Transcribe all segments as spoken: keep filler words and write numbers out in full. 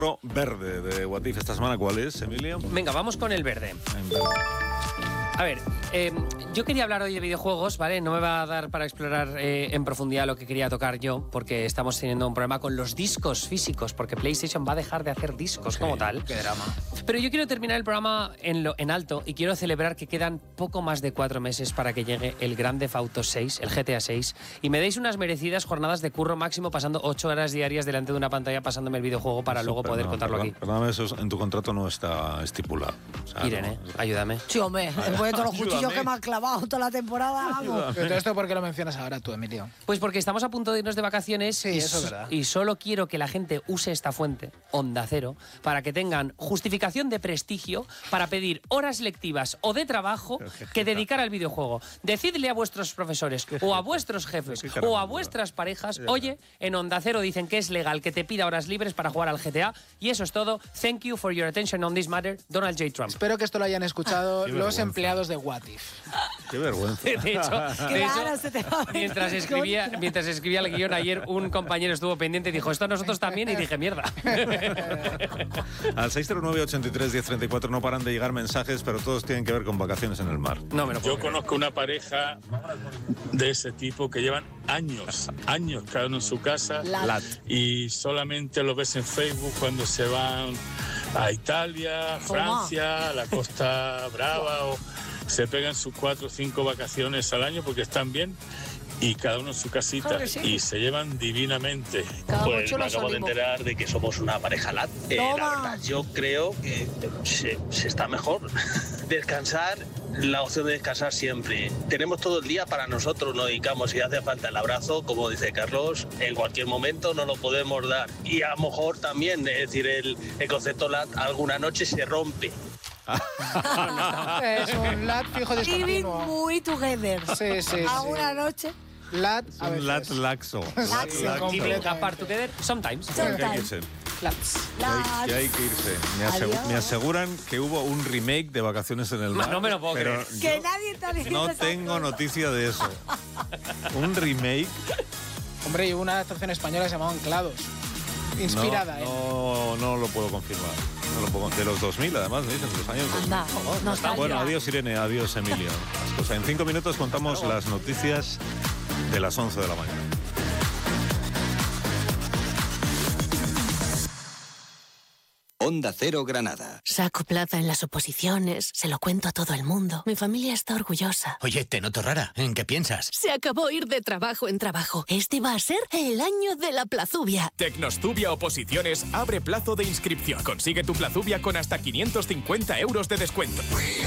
Verde de What If esta semana, ¿cuál es, Emilio? Venga, vamos con el verde. En verde. A ver, eh, yo quería hablar hoy de videojuegos, ¿vale? No me va a dar para explorar eh, en profundidad lo que quería tocar yo, porque estamos teniendo un problema con los discos físicos, porque PlayStation va a dejar de hacer discos Okay, como tal. Qué drama. Pero yo quiero terminar el programa en, lo, en alto y quiero celebrar que quedan poco más de cuatro meses para que llegue el Grand Theft Auto seis, el G T A seis, y me deis unas merecidas jornadas de curro máximo pasando ocho horas diarias delante de una pantalla pasándome el videojuego para Eso, luego poder perdón, contarlo perdón, aquí. Perdóname, eso en tu contrato no está estipulado. O sea, Irene, no, ayúdame. Sí, hombre, después de todos los cuchillos Ayúdame. que me han clavado toda la temporada, vamos. Pero todo esto, ¿por qué lo mencionas ahora tú, Emilio? Pues porque estamos a punto de irnos de vacaciones Sí, y, eso es s- verdad. y solo quiero que la gente use esta fuente, Onda Cero, para que tengan justificación de prestigio para pedir horas lectivas o de trabajo que dedicar al videojuego. Decidle a vuestros profesores o a vuestros jefes Qué o a caramba. vuestras parejas, oye, en Onda Cero dicen que es legal que te pida horas libres para jugar al G T A y eso es todo. Thank you for your attention on this matter, Donald J. Trump. Espero que esto lo hayan escuchado Qué los vergüenza. empleados de What If. Qué vergüenza. De hecho, de Claro, hecho, se te va a ver mientras la escribía, concha. mientras escribía el guión ayer, un compañero estuvo pendiente y dijo, esto nosotros también, y dije, mierda. Al seis cero nueve, ochenta y tres, diez treinta y cuatro no paran de llegar mensajes, pero todos tienen que ver con vacaciones en el mar. No me lo puedo Yo creer. conozco una pareja de ese tipo que llevan años, años cada uno en su casa La- Lat. y solamente lo ves en Facebook cuando se van a Italia, Francia, a la Costa Brava o se pegan sus cuatro o cinco vacaciones al año porque están bien y cada uno en su casita Claro que sí. y se llevan divinamente. Cada Pues mucho me lo acabo de salimos. enterar de que somos una pareja lat. Eh, Toma. la verdad, yo creo que se, se está mejor. Descansar, la opción de descansar siempre. Tenemos todo el día para nosotros, nos dedicamos. Si hace falta el abrazo, como dice Carlos, en cualquier momento nos lo podemos dar. Y a lo mejor también, es decir, el, el concepto lat alguna noche se rompe. Es un lat fijo Living discontinuo. muy together. Sí, sí, sí. Alguna noche. Lat Es a un veces. lat laxo. Laxo. Lat laxo. Living apart together, sometimes. Que hay que Sometimes. irse. Lats. Que hay, que hay que irse. Me, asegu- Adiós. me aseguran que hubo un remake de Vacaciones en el Mar. No me lo puedo pero creer. Que yo nadie está diciendo no esas tengo cosas. noticia de eso. Un remake. Hombre, y hubo una adaptación española que se llamaba Anclados. Inspirada, no, ¿eh? no, no lo puedo confirmar. No lo puedo, de los dos mil, además, me dicen, de los años dos mil. Anda, nostalgia. Bueno, adiós Irene, adiós Emilio. O sea, en cinco minutos contamos las noticias de las once de la mañana. Onda Cero Granada. Saco plaza en las oposiciones, se lo cuento a todo el mundo. Mi familia está orgullosa. Oye, te noto rara. ¿En qué piensas? Se acabó ir de trabajo en trabajo. Este va a ser el año de la plazubia. Tecnostubia Oposiciones abre plazo de inscripción. Consigue tu plazubia con hasta quinientos cincuenta euros de descuento.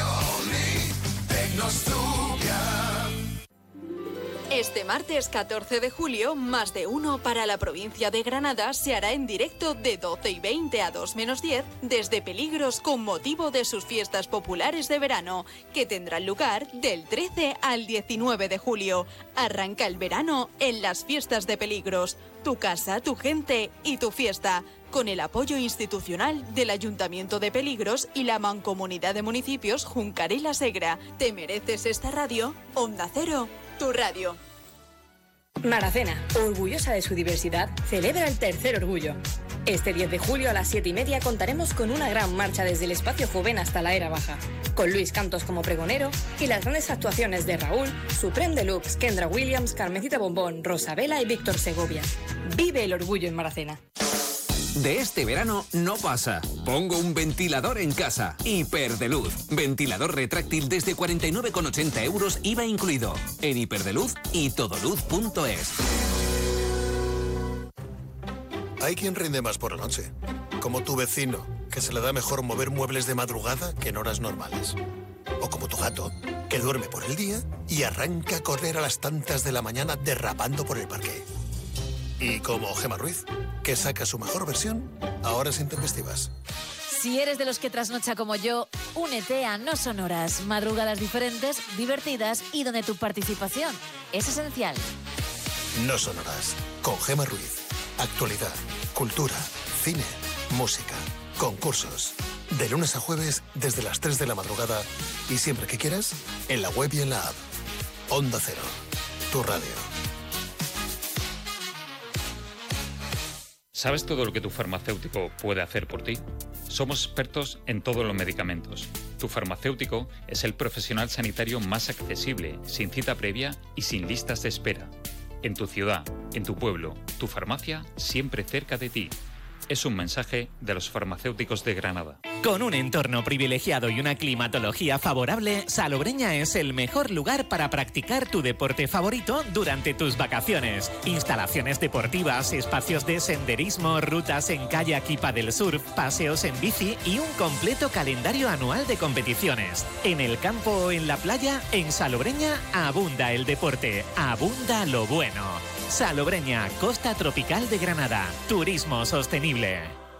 Este martes catorce de julio, Más de Uno para la provincia de Granada se hará en directo de doce y veinte a dos menos diez desde Peligros con motivo de sus fiestas populares de verano, que tendrán lugar del trece al diecinueve de julio. Arranca el verano en las fiestas de Peligros. Tu casa, tu gente y tu fiesta. Con el apoyo institucional del Ayuntamiento de Peligros y la Mancomunidad de Municipios Juncar y La Segra. ¿Te mereces esta radio? Onda Cero, tu radio. Maracena, orgullosa de su diversidad, celebra el tercer orgullo. Este diez de julio a las siete y media contaremos con una gran marcha desde el Espacio Joven hasta la Era Baja, con Luis Cantos como pregonero y las grandes actuaciones de Raúl, Supreme Deluxe, Kendra Williams, Carmencita Bombón, Rosabela y Víctor Segovia. Vive el orgullo en Maracena. De este verano no pasa. Pongo un ventilador en casa. Hiperdeluz. Ventilador retráctil desde cuarenta y nueve con ochenta euros, I V A incluido. En Hiperdeluz y todoluz punto es. Hay quien rinde más por la noche. Como tu vecino, que se le da mejor mover muebles de madrugada que en horas normales. O como tu gato, que duerme por el día y arranca a correr a las tantas de la mañana derrapando por el parque. Y como Gemma Ruiz, que saca su mejor versión a horas intempestivas. Si eres de los que trasnocha como yo, únete a No Sonoras, madrugadas diferentes, divertidas y donde tu participación es esencial. No Sonoras, con Gemma Ruiz. Actualidad, cultura, cine, música, concursos. De lunes a jueves desde las tres de la madrugada y siempre que quieras, en la web y en la app. Onda Cero, tu radio. ¿Sabes todo lo que tu farmacéutico puede hacer por ti? Somos expertos en todos los medicamentos. Tu farmacéutico es el profesional sanitario más accesible, sin cita previa y sin listas de espera. En tu ciudad, en tu pueblo, tu farmacia siempre cerca de ti. Es un mensaje de los farmacéuticos de Granada. Con un entorno privilegiado y una climatología favorable, Salobreña es el mejor lugar para practicar tu deporte favorito durante tus vacaciones. Instalaciones deportivas, espacios de senderismo, rutas en kayak y paddle surf, paseos en bici y un completo calendario anual de competiciones. En el campo o en la playa, en Salobreña abunda el deporte, abunda lo bueno. Salobreña, costa tropical de Granada. Turismo sostenible.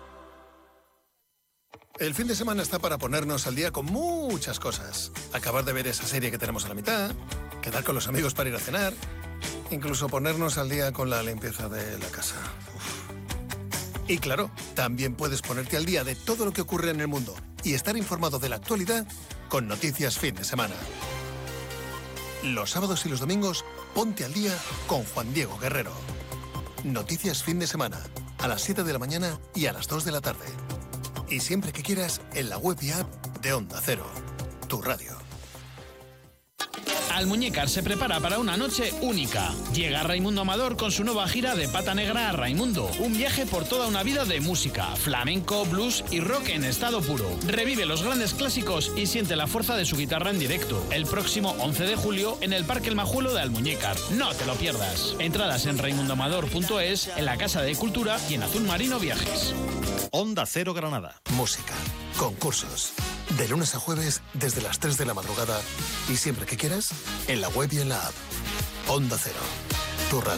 El fin de semana está para ponernos al día con muchas cosas. Acabar de ver esa serie que tenemos a la mitad, quedar con los amigos para ir a cenar, incluso ponernos al día con la limpieza de la casa. Uf. Y claro, también puedes ponerte al día de todo lo que ocurre en el mundo y estar informado de la actualidad con Noticias Fin de Semana. Los sábados y los domingos, ponte al día con Juan Diego Guerrero. Noticias Fin de Semana, a las siete de la mañana y a las dos de la tarde. Y siempre que quieras, en la web y app de Onda Cero, tu radio. Almuñécar se prepara para una noche única. Llega Raimundo Amador con su nueva gira de Pata Negra a Raimundo. Un viaje por toda una vida de música, flamenco, blues y rock en estado puro. Revive los grandes clásicos y siente la fuerza de su guitarra en directo. El próximo once de julio en el Parque El Majuelo de Almuñécar. No te lo pierdas. Entradas en raimundo amador punto es, en la Casa de Cultura y en Azul Marino Viajes. Onda Cero Granada. Música, concursos. De lunes a jueves, desde las tres de la madrugada y siempre que quieras, en la web y en la app. Onda Cero, tu radio.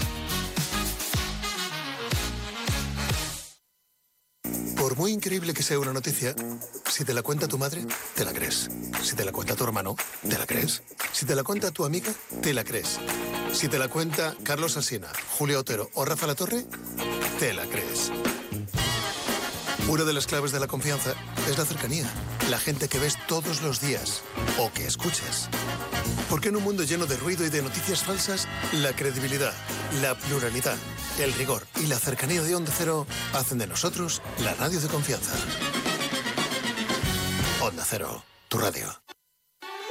Por muy increíble que sea una noticia, si te la cuenta tu madre, te la crees. Si te la cuenta tu hermano, te la crees. Si te la cuenta tu amiga, te la crees. Si te la cuenta Carlos Alsina, Julio Otero o Rafa Latorre, te la crees. Una de las claves de la confianza es la cercanía, la gente que ves todos los días o que escuchas. Porque en un mundo lleno de ruido y de noticias falsas, la credibilidad, la pluralidad, el rigor y la cercanía de Onda Cero hacen de nosotros la radio de confianza. Onda Cero, tu radio.